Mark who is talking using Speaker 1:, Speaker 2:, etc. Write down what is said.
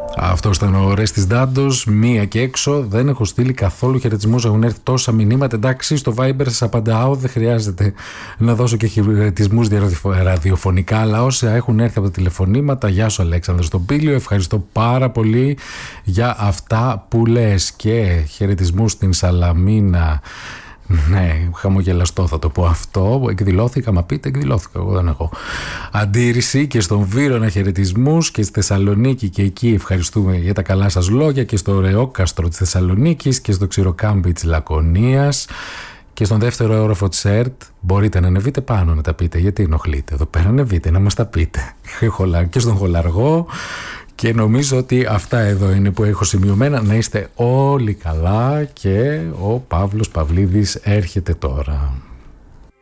Speaker 1: Αυτό ήταν ο Ρέστης Ντάντος. Μία και έξω. Δεν έχω στείλει καθόλου χαιρετισμούς. Έχουν έρθει τόσα μηνύματα. Εντάξει, στο Viber σας απαντάω. Δεν χρειάζεται να δώσω και χαιρετισμούς ραδιοφωνικά. Αλλά όσα έχουν έρθει από τα τηλεφωνήματα. Γεια σου, Αλέξανδρο στον Πήλιο. Ευχαριστώ πάρα πολύ για αυτά που λες. Και χαιρετισμούς στην Σαλαμίνα. Ναι, χαμογελαστό θα το πω αυτό. Εκδηλώθηκα, μα πείτε, εκδηλώθηκα. Εγώ δεν έχω αντίρρηση. Και στον Βύρωνα χαιρετισμούς και στη Θεσσαλονίκη, και εκεί ευχαριστούμε για τα καλά σας λόγια. Και στο Ρεόκαστρο της Θεσσαλονίκης και στο Ξηροκάμπι της Λακωνίας. Και στον δεύτερο όροφο της ΕΡΤ μπορείτε να ανεβείτε πάνω να τα πείτε. Γιατί ενοχλείτε εδώ πέρα, ανεβείτε να μας τα πείτε. Και στον Χολαργό. Και νομίζω ότι αυτά εδώ είναι που έχω σημειωμένα. Να είστε όλοι καλά και ο Παύλος Παυλίδης έρχεται τώρα.